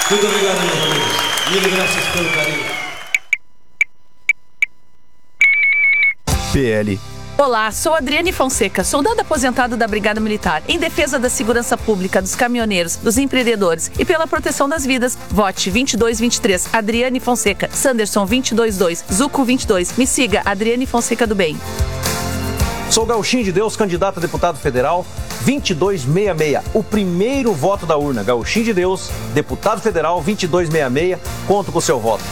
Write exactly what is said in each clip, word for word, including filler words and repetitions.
Muito obrigado, meus amigos. Mil graças pelo carinho. P L. Olá, sou Adriane Fonseca, soldado aposentado da Brigada Militar, em defesa da segurança pública, dos caminhoneiros, dos empreendedores e pela proteção das vidas. Vote vinte e dois vinte e três, Adriane Fonseca, Sanderson vinte e dois dois, Zuco vinte e dois. Me siga, Adriane Fonseca do Bem. Sou Gauchinho de Deus, candidato a deputado federal, vinte e dois sessenta e seis. O primeiro voto da urna. Gauchinho de Deus, deputado federal, vinte e dois sessenta e seis. Conto com o seu voto.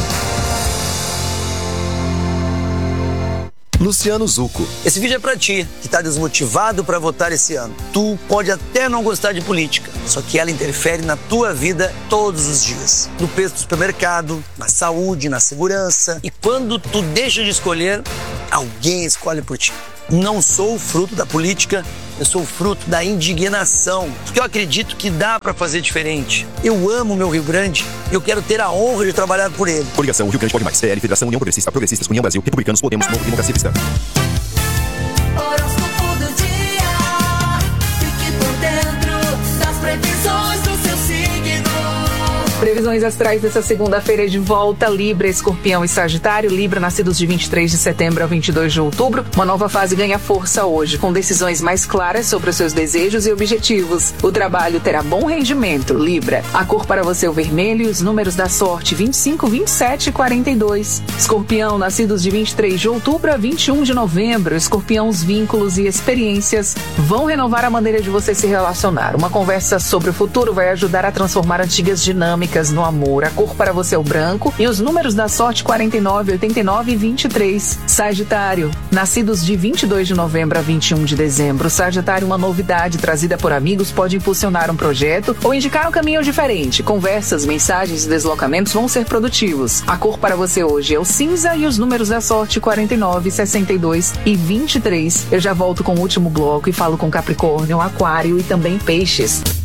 Luciano Zucco. Esse vídeo é pra ti, que tá desmotivado pra votar esse ano. Tu pode até não gostar de política, só que ela interfere na tua vida todos os dias. No preço do supermercado, na saúde, na segurança. E quando tu deixa de escolher, alguém escolhe por ti. Não sou o fruto da política, eu sou o fruto da indignação. Porque eu acredito que dá pra fazer diferente. Eu amo meu Rio Grande e eu quero ter a honra de trabalhar por ele. Coligação Rio Grande Pode Mais. P L, Federação União Progressista, Progressistas, União Brasil, Republicanos, Podemos, Novo, Democracia Cristã. Horóscopo do dia. Fique por dentro das previsões do seu signo. Previsões astrais dessa segunda-feira de volta: Libra, Escorpião e Sagitário. Libra, nascidos de vinte e três de setembro a vinte e dois de outubro. Uma nova fase ganha força hoje, com decisões mais claras sobre os seus desejos e objetivos. O trabalho terá bom rendimento, Libra. A cor para você é o vermelho e os números da sorte: vinte e cinco, vinte e sete e quarenta e dois. Escorpião, nascidos de vinte e três de outubro a vinte e um de novembro. Escorpião, os vínculos e experiências vão renovar a maneira de você se relacionar. Uma conversa sobre o futuro vai ajudar a transformar antigas dinâmicas no amor. A cor para você é o branco e os números da sorte: quarenta e nove, oitenta e nove e vinte e três. Sagitário, nascidos de vinte e dois de novembro a vinte e um de dezembro. Sagitário, uma novidade trazida por amigos pode impulsionar um projeto ou indicar um caminho diferente. Conversas, mensagens e deslocamentos vão ser produtivos. A cor para você hoje é o cinza e os números da sorte: quarenta e nove, sessenta e dois e vinte e três. Eu já volto com o último bloco e falo com Capricórnio, Aquário e também Peixes.